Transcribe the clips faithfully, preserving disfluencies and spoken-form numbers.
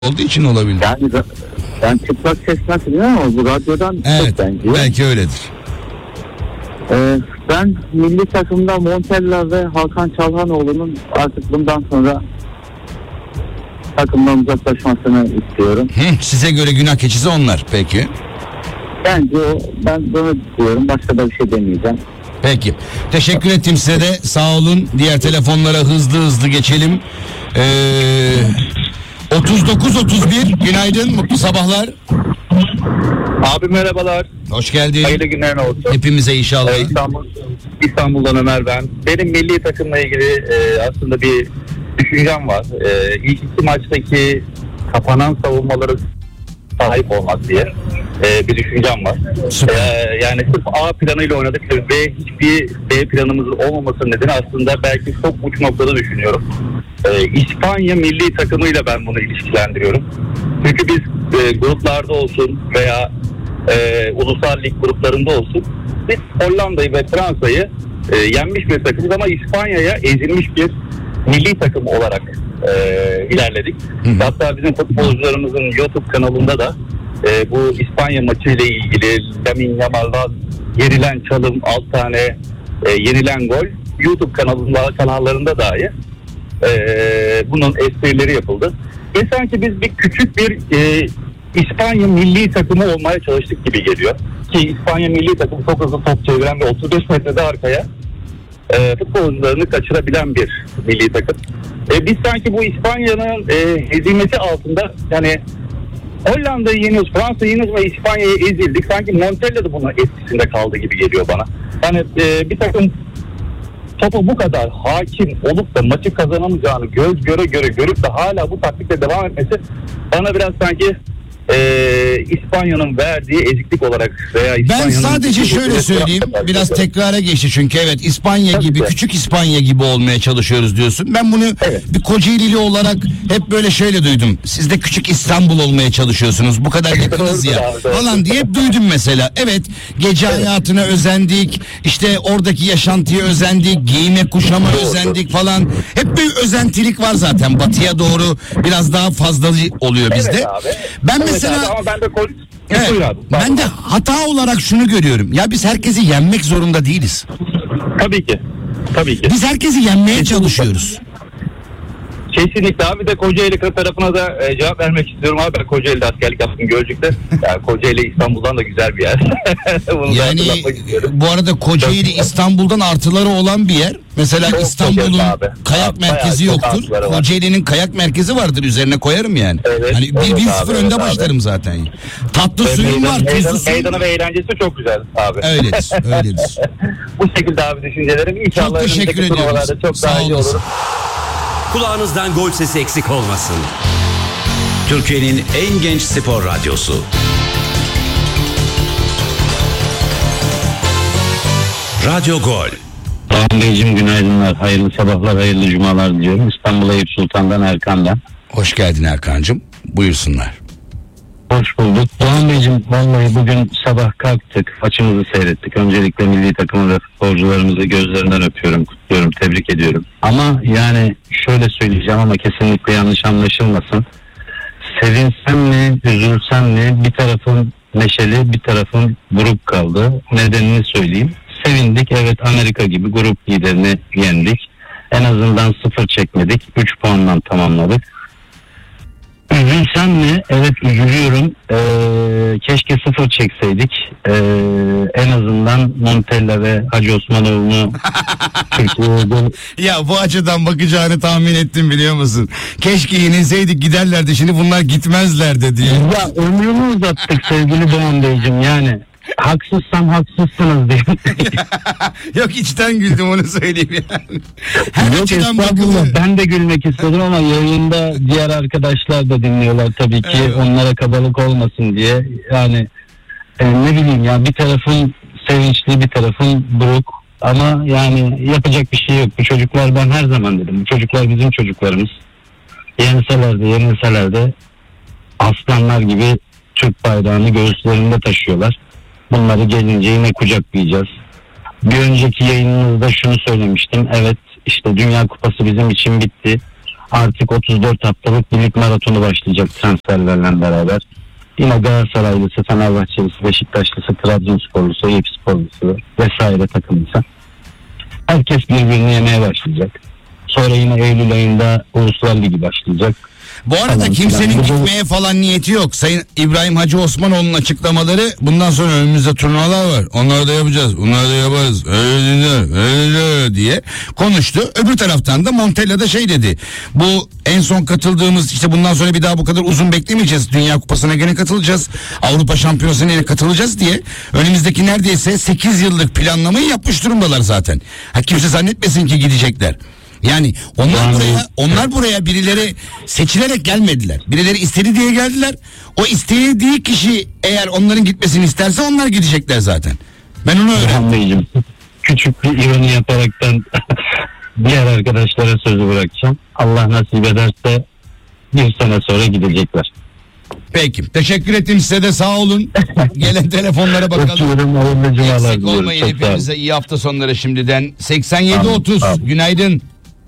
olduğu için olabilir. Yani ben çıplak ses nasıl bilmiyorum ama bu radyodan evet, çok benziyor. Belki öyledir. Ee, ben milli takımda Montella ve Hakan Çalhanoğlu'nun artık bundan sonra takımdan uzaklaşmasını istiyorum. Hı, size göre günah keçisi onlar peki. Bence o, ben bunu diyorum, başka da bir şey demeyeceğim. Peki. Teşekkür ettim size de. Sağ olun. Diğer telefonlara hızlı hızlı geçelim. Ee, otuz dokuz otuz bir günaydın. Mutlu sabahlar. Abi merhabalar. Hoş geldin. Hayırlı günler olsun. Hepimize inşallah. Ee, İstanbul, İstanbul'dan Ömer ben. Benim milli takımla ilgili e, aslında bir düşüncem var. E, ilk iki maçtaki kapanan savunmaları sahip olmak diye e, bir düşüncem var. E, yani sırf A planıyla oynadık ve hiçbir B planımızın olmamasının nedeni aslında belki çok uç noktada düşünüyorum. E, İspanya milli takımıyla ben bunu ilişkilendiriyorum. Çünkü biz e, gruplarda olsun veya e, ulusal lig gruplarında olsun biz Hollanda'yı ve Fransa'yı e, yenmiş bir takımız ama İspanya'ya ezilmiş bir milli takım olarak e, ilerledik. Hı. Hatta bizim futbolcularımızın YouTube kanalında da e, bu İspanya maçı ile ilgili Lamine Yamal'dan yenilen çalım, alt tane e, yenilen gol YouTube kanalında, kanallarında dahi e, bunun esprileri yapıldı. Ve sanki biz bir küçük bir e, İspanya milli takımı olmaya çalıştık gibi geliyor. Ki İspanya milli takımı çok hızlı top çeviren ve otuz beş metrede arkaya e, futbolcularını kaçırabilen bir milli takım. E, biz sanki bu İspanya'nın e, hezimeti altında, yani Hollanda'yı yeniyoruz, Fransa'yı yeniyoruz ve İspanya'ya ezildik. Sanki Montella da bunun etkisinde kaldı gibi geliyor bana. Yani e, bir takım topu bu kadar hakim olup da maçı kazanamayacağını göz göre göre görüp de hala bu taktikle devam etmesi bana biraz sanki Ee, İspanya'nın verdiği eziklik olarak veya Ben sadece şöyle söyleyeyim, biraz tekrara geçti çünkü evet İspanya Tabii gibi ki. küçük İspanya gibi olmaya çalışıyoruz diyorsun. Ben bunu Evet. bir Kocaelili olarak hep böyle şöyle duydum. Siz de küçük İstanbul olmaya çalışıyorsunuz. Bu kadar yakınız ya Doğrudur abi, doğru. falan diye hep duydum mesela. Evet, gece Evet. hayatına özendik. İşte oradaki yaşantıya özendik, giyime kuşama Doğru. özendik falan. Hep bir özentilik var zaten. Batıya doğru biraz daha fazla oluyor bizde. Evet abi. Ben Evet mesela abi, ama ben de kol... Evet, Buyur abi. ben de hata olarak şunu görüyorum. Ya biz herkesi yenmek zorunda değiliz. Tabii ki. Tabii ki. Biz herkesi yenmeye çalışıyoruz. Kesinlikle abi, de Kocaeli tarafına da e, cevap vermek istiyorum abi. Ben Kocaeli'de askerlik yaptım Gölcük'te. Yani Kocaeli İstanbul'dan da güzel bir yer. Bunu da Yani hatırlatmak istiyorum. bu arada Kocaeli İstanbul'dan artıları olan bir yer. Mesela Çok İstanbul'un güzel abi. kayak Abi, merkezi bayağı çok yoktur. artıları var. Kocaeli'nin kayak merkezi vardır, üzerine koyarım yani. Evet, hani bir evet bir abi, sıfır evet önde abi. başlarım zaten. Tatlı Ve suyum meydan- var, meydan- tuzlu suyum. Meydanı ve eğlencesi çok güzel abi. Öyledir, öyledir. Bu şekilde abi düşüncelerim. İnşallah Çok teşekkür önümüzdeki ediyoruz. turnuvalarda çok Sağ daha iyi olasın. olur. Kulağınızdan gol sesi eksik olmasın. Türkiye'nin en genç spor radyosu. Radyo Gol. Doğan Beyciğim günaydınlar, hayırlı sabahlar, hayırlı cumalar diliyorum. İstanbul Eyüp Sultan'dan Erkan'dan. Hoş geldin Erkan'cığım. Buyursunlar. Hoş bulduk. Doğan Beyciğim, vallahi bugün sabah kalktık, maçımızı seyrettik. Öncelikle milli takımı ve futbolcularımızı gözlerinden öpüyorum, kutluyorum, tebrik ediyorum. Ama yani şöyle söyleyeceğim ama kesinlikle yanlış anlaşılmasın. Sevinsem mi, üzülsem mi, bir tarafım neşeli, bir tarafım buruk kaldı. Nedenini söyleyeyim. Sevindik, evet, Amerika gibi grup liderini yendik. En azından sıfır çekmedik, üç puandan tamamladık. Üzülsem mi? Evet, üzülüyorum. Ee, keşke sıfır çekseydik. Ee, en azından Montella ve Hacı Osmanoğlu'nu Türkiye'de... Ya bu açıdan bakacağını tahmin ettim, biliyor musun? Keşke yenilseydik, giderlerdi, şimdi bunlar gitmezlerdi diye. Ya ömrümü uzattık sevgili Doğan Beyciğim, yani. Haksızsam haksızsınız diye. Yok, içten güldüm, onu söyleyeyim yani. Her Yok, açıdan estağfurullah, bakılır. ben de gülmek istedim ama yayında diğer arkadaşlar da dinliyorlar tabii ki, Evet. onlara kabalık olmasın diye. Yani e, ne bileyim ya, bir tarafın sevinçli, bir tarafın buruk, ama yani yapacak bir şey yok. Bu çocuklar, ben her zaman dedim, bu çocuklar bizim çocuklarımız. Yenilseler de yenilseler de aslanlar gibi Türk bayrağını göğüslerinde taşıyorlar. Bunları gelince yine kucaklayacağız. Bir önceki yayınımızda şunu söylemiştim. Evet, işte Dünya Kupası bizim için bitti. Artık otuz dört haftalık birlik maratonu başlayacak transferlerle beraber. Yine Galatasaraylısı, Fenerbahçelisi, Beşiktaşlısı, Trabzonsporlusu, Eyüpsporlusu vesaire takımlısı. Herkes birbirini yemeye başlayacak. Sonra yine Eylül ayında Uluslar Ligi başlayacak. Bu arada Tamam, kimsenin tamam. gitmeye falan niyeti yok. Sayın İbrahim Hacı Osmanoğlu'nun açıklamaları, bundan sonra önümüzde turnuvalar var. Onları da yapacağız. Onları da yaparız. Öyle, öyle diye konuştu. Öbür taraftan da Montella da şey dedi. Bu en son katıldığımız, işte bundan sonra bir daha bu kadar uzun beklemeyeceğiz. Dünya Kupası'na gene katılacağız. Avrupa Şampiyonası'na yine katılacağız diye. Önümüzdeki neredeyse sekiz yıllık planlamayı yapmış durumdalar zaten. Ha, kimse zannetmesin ki gidecekler. Yani onlar Yani- buraya onlar buraya birileri seçilerek gelmediler. Birileri istedi diye geldiler. O istediği kişi eğer onların gitmesini isterse onlar gidecekler zaten. Ben onu öğrendim. Orhan Beyciğim, küçük bir ironi yaparaktan diğer arkadaşlara sözü bırakacağım. Allah nasip ederse bir sene sonra gidecekler. Peki. Teşekkür ettim size de, sağ olun. Gelen telefonlara bakalım. Öpüyorum, hayırlı cumalar Eksik diliyorum. olmayın Çok sağ olun. hepinize, iyi hafta sonları şimdiden. seksen yedi Tamam, otuz tamam. günaydın.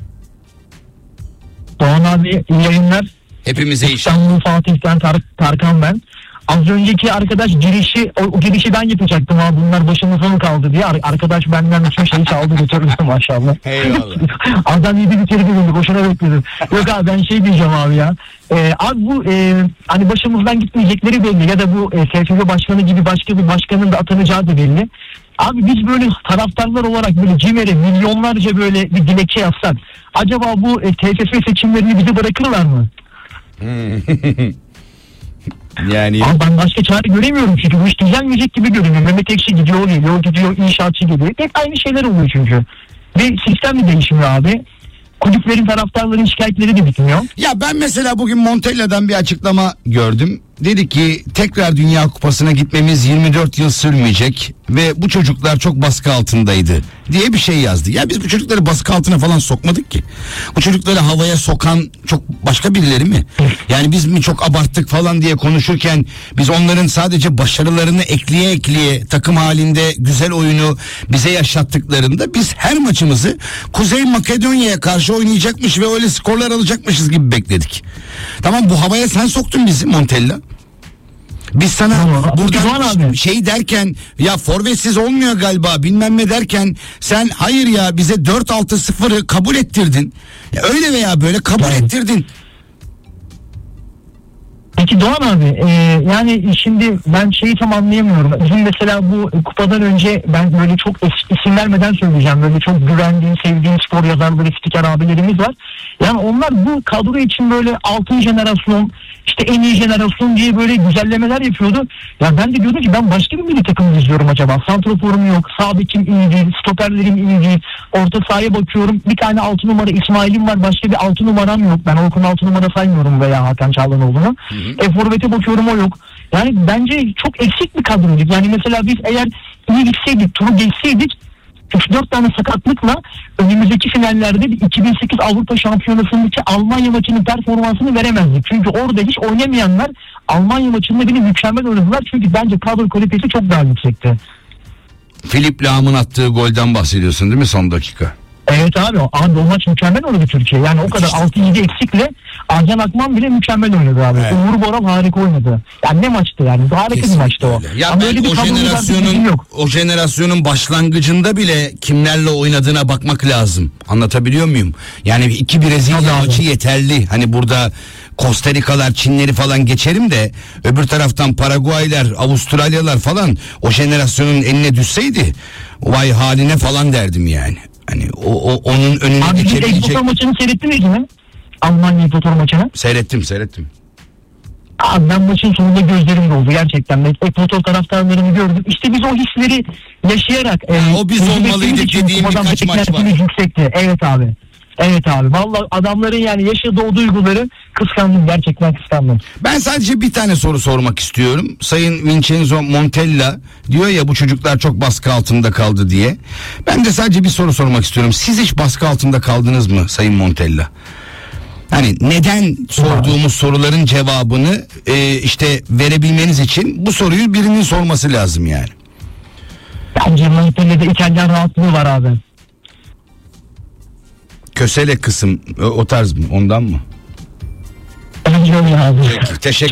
Doğan abi iyi yayınlar. Hepimize iyi. İstanbul Fatih'ten Tar- Tarkan ben. Az önceki arkadaş girişi, o, o girişi ben yapacaktım abi, bunlar başımıza mı kaldı diye. Ar- arkadaş benden bütün şeyi çaldı götürdü maşallah. Eyvallah. Adam yedi bitirdi beni, boşuna bekledim. Yok abi ben şey diyeceğim abi ya. Ee, abi bu e, hani başımızdan gitmeyecekleri belli ya da bu e, T F F başkanı gibi başka bir başkanın da atanacağı da belli. Abi biz böyle taraftarlar olarak böyle CİMER'e milyonlarca böyle bir dilekçe yazsak, acaba bu e, T F F seçimlerini bize bırakırlar mı? Yani Abi ben başka çare göremiyorum çünkü bu iş düzelmeyecek gibi görünüyor. Mehmet Ekşi gidiyor, geliyor, gidiyor, inşaatçı geliyor. Hep aynı şeyler oluyor çünkü. Ve sistem de değişmiyor abi. Kulüplerin, taraftarların şikayetleri de bitmiyor. ya ben mesela bugün Montella'dan bir açıklama gördüm. Dedi ki tekrar Dünya Kupası'na gitmemiz yirmi dört yıl sürmeyecek ve bu çocuklar çok baskı altındaydı diye bir şey yazdı. Ya biz bu çocukları baskı altına falan sokmadık ki. Bu çocukları havaya sokan çok başka birileri mi? Yani biz mi çok abarttık falan diye konuşurken biz onların sadece başarılarını ekleye ekleye takım halinde güzel oyunu bize yaşattıklarında biz her maçımızı Kuzey Makedonya'ya karşı oynayacakmış ve öyle skorlar alacakmışız gibi bekledik. Tamam, bu havaya sen soktun bizi Montella. Biz sana Tamam, Doğan buradan abi. şey derken, ya forvetsiz olmuyor galiba bilmem ne derken, sen hayır ya bize dört altı sıfırı kabul ettirdin. Ya öyle veya böyle kabul Evet. ettirdin. Peki Doğan abi e, yani şimdi ben şeyi tam anlayamıyorum. Bizim mesela bu kupadan önce ben böyle çok es- isim vermeden söyleyeceğim. Böyle çok güvendiğim, sevdiğim spor yazarları, spiker abilerimiz var. Yani onlar bu kadro için böyle altın jenerasyon, işte en iyi jenerasyon diye böyle güzellemeler yapıyordu. Ya ben de diyordum ki ben başka bir milli takım izliyorum acaba. Santraforum yok, sağ bekim iyi değil, stoperlerim iyi değil. Orta sahaya bakıyorum, bir tane altı numara İsmail'im var, başka bir altı numaram yok. Ben Orkun altı numara saymıyorum veya Hakan Çağlanoğlu'nu. E forvete bakıyorum, o yok. Yani bence çok eksik bir kadroyduk. Yani mesela biz eğer iyi gitseydik, turu geçseydik, üç dört tane sakatlıkla önümüzdeki finallerde bir iki bin sekiz Avrupa Şampiyonası'ndaki Almanya maçının performansını veremezdik. Çünkü orada hiç oynamayanlar Almanya maçında bile mükemmel oynadılar. Çünkü bence kadro kalitesi çok daha yüksekti. Filip Lahm'ın attığı golden bahsediyorsun değil mi son dakika? Evet abi, abi o maç mükemmel oynadı Türkiye. Yani o kadar altı yedi eksikle Arcan Akman bile mükemmel oynadı abi. Evet. Uğur Boral harika oynadı. Yani ne maçtı yani? Harika bir maçtı o. Kesinlikle. Ya Ama ben öyle bir o kadro jenerasyonun yok. o jenerasyonun başlangıcında bile kimlerle oynadığına bakmak lazım. Anlatabiliyor muyum? Yani iki Brezilya Tabii abi. maçı yeterli. Hani burada Costa Rica'lar, Çinleri falan geçerim de öbür taraftan Paraguaylar, Avustralyalar falan o jenerasyonun eline düşseydi vay haline falan derdim yani. Hani o, o onun önüne Abi bir geçebilecek. Ekvator maçını seyrettiniz mi? Almanya Ekvator maçını. Seyrettim, seyrettim. Abi ben maçın sonunda gözlerim doldu gerçekten. Ben Ekvator taraftarlarını gördüm. İşte biz o hisleri yaşayarak... Ha, o biz tecrübe olmalıydık ettiğimiz için dediğim kupadan birkaç maç var. beklentimiz yüksekti. Evet abi. Evet abi. Vallahi adamların yani yaşadığı o duyguları kıskandım. Gerçekten kıskandım. Ben sadece bir tane soru sormak istiyorum. Sayın Vincenzo Montella diyor ya bu çocuklar çok baskı altında kaldı diye. Ben de sadece bir soru sormak istiyorum. Siz hiç baskı altında kaldınız mı Sayın Montella? Hani neden sorduğumuz soruların cevabını e, işte verebilmeniz için bu soruyu birinin sorması lazım yani. Bence Montella'da İtalyan rahatlığı var abi. kösele kısım o, o tarz mı, ondan mı? Bence öyle abi. Peki, teşekkür